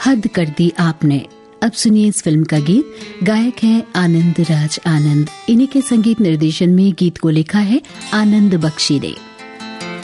हद कर दी आपने। अब सुनिए इस फिल्म का गीत। गायक है आनंद राज आनंद। इन्हीं के संगीत निर्देशन में गीत को लिखा है आनंद बख्शी ने।